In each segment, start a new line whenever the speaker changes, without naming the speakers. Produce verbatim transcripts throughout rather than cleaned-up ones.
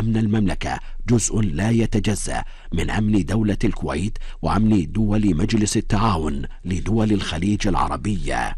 أمن المملكة جزء لا يتجزأ من أمن دولة الكويت وأمن دول مجلس التعاون لدول الخليج العربية.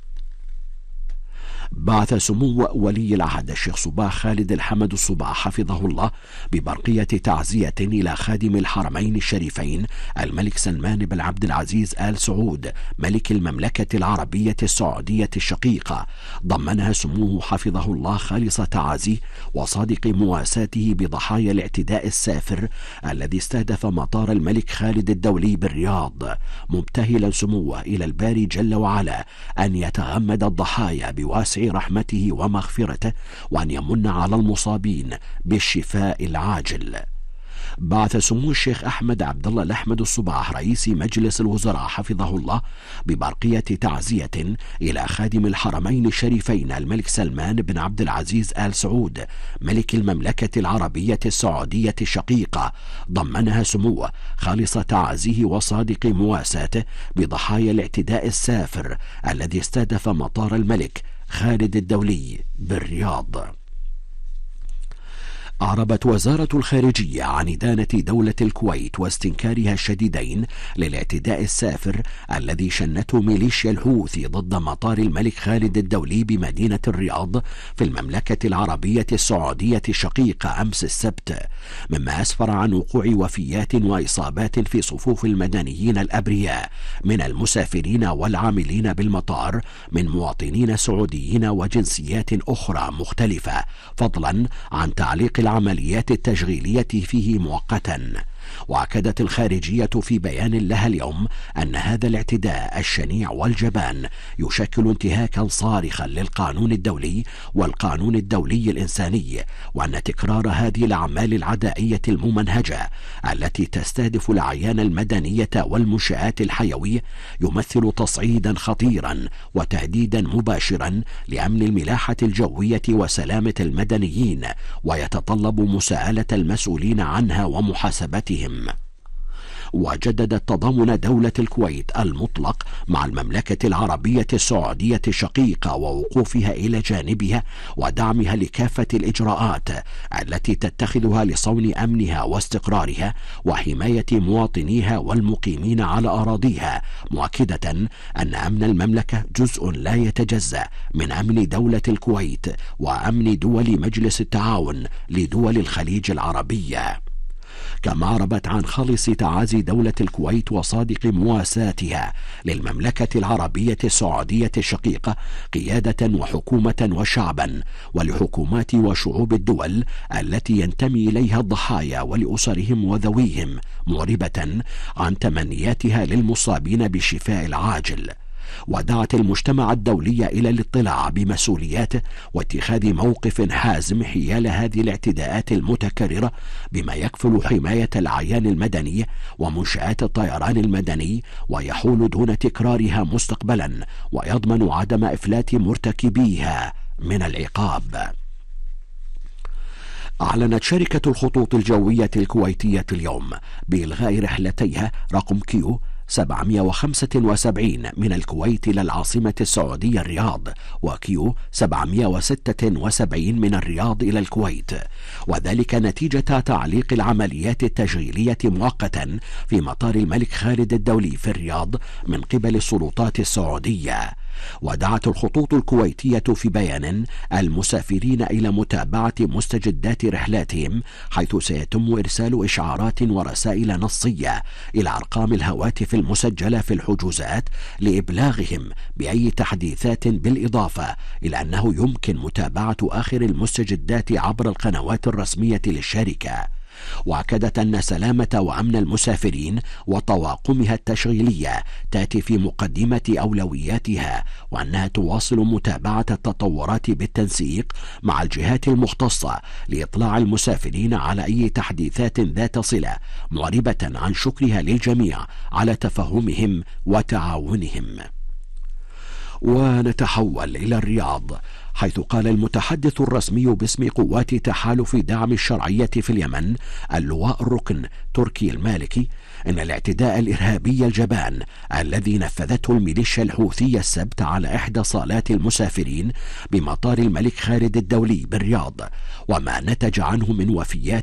بعث سمو ولي العهد الشيخ صباح خالد الحمد الصباح حفظه الله ببرقية تعزية إلى خادم الحرمين الشريفين الملك سلمان بن عبد العزيز آل سعود ملك المملكة العربية السعودية الشقيقة، ضمنها سموه حفظه الله خالص تعازيه وصادق مواساته بضحايا الاعتداء السافر الذي استهدف مطار الملك خالد الدولي بالرياض، مبتهلا سموه إلى الباري جل وعلا أن يتغمد الضحايا بواسع رحمته ومغفرته وأن يمن على المصابين بالشفاء العاجل. بعث سمو الشيخ أحمد عبد الله الأحمد الصباح رئيس مجلس الوزراء حفظه الله ببرقية تعزية إلى خادم الحرمين الشريفين الملك سلمان بن عبد العزيز آل سعود ملك المملكة العربية السعودية الشقيقة، ضمنها سموه خالص تعازيه وصادق مواساته بضحايا الاعتداء السافر الذي استهدف مطار الملك خالد الدولي بالرياض. أعربت وزارة الخارجية عن إدانة دولة الكويت واستنكارها الشديدين للاعتداء السافر الذي شنته ميليشيا الحوثي ضد مطار الملك خالد الدولي بمدينة الرياض في المملكة العربية السعودية الشقيقة أمس السبت، مما أسفر عن وقوع وفيات وإصابات في صفوف المدنيين الأبرياء من المسافرين والعاملين بالمطار من مواطنين سعوديين وجنسيات أخرى مختلفة، فضلا عن تعليق العمليات التشغيلية فيه مؤقتا. وأكدت الخارجية في بيان لها اليوم أن هذا الاعتداء الشنيع والجبان يشكل انتهاكا صارخا للقانون الدولي والقانون الدولي الإنساني، وأن تكرار هذه الأعمال العدائية الممنهجة التي تستهدف الأعيان المدنية والمنشآت الحيوية يمثل تصعيدا خطيرا وتهديدا مباشرا لأمن الملاحة الجوية وسلامة المدنيين، ويتطلب مساءلة المسؤولين عنها ومحاسبتهم. وجددت تضامن دولة الكويت المطلق مع المملكة العربية السعودية الشقيقة ووقوفها إلى جانبها ودعمها لكافة الإجراءات التي تتخذها لصون أمنها واستقرارها وحماية مواطنيها والمقيمين على أراضيها، مؤكدة أن أمن المملكة جزء لا يتجزأ من أمن دولة الكويت وأمن دول مجلس التعاون لدول الخليج العربية. كما عربت عن خالص تعازي دولة الكويت وصادق مواساتها للمملكة العربية السعودية الشقيقة قيادة وحكومة وشعبا، ولحكومات وشعوب الدول التي ينتمي إليها الضحايا ولأسرهم وذويهم، معربة عن تمنياتها للمصابين بالشفاء العاجل. ودعت المجتمع الدولي إلى الاطلاع بمسؤولياته واتخاذ موقف حازم حيال هذه الاعتداءات المتكررة بما يكفل حماية الأعيان المدنية ومنشآت الطيران المدني ويحول دون تكرارها مستقبلا ويضمن عدم إفلات مرتكبيها من العقاب. أعلنت شركة الخطوط الجوية الكويتية اليوم بإلغاء رحلتيها رقم كيو سبعمائة وخمسة وسبعين من الكويت إلى العاصمة السعودية الرياض، وكيو سبعمائة وستة وسبعين من الرياض إلى الكويت، وذلك نتيجة تعليق العمليات التشغيلية مؤقتا في مطار الملك خالد الدولي في الرياض من قبل السلطات السعودية. ودعت الخطوط الكويتية في بيان المسافرين إلى متابعة مستجدات رحلاتهم، حيث سيتم إرسال إشعارات ورسائل نصية إلى أرقام الهواتف المسجلة في الحجوزات لإبلاغهم بأي تحديثات، بالإضافة إلى أنه يمكن متابعة آخر المستجدات عبر القنوات الرسمية للشركة. وأكدت أن سلامة وأمن المسافرين وطواقمها التشغيلية تأتي في مقدمة أولوياتها، وأنها تواصل متابعة التطورات بالتنسيق مع الجهات المختصة لإطلاع المسافرين على أي تحديثات ذات صلة، معربة عن شكرها للجميع على تفهمهم وتعاونهم. ونتحول إلى الرياض، حيث قال المتحدث الرسمي باسم قوات تحالف دعم الشرعية في اليمن اللواء الركن تركي المالكي إن الاعتداء الإرهابي الجبان الذي نفذته الميليشيا الحوثية السبت على إحدى صالات المسافرين بمطار الملك خالد الدولي بالرياض وما نتج عنه من وفيات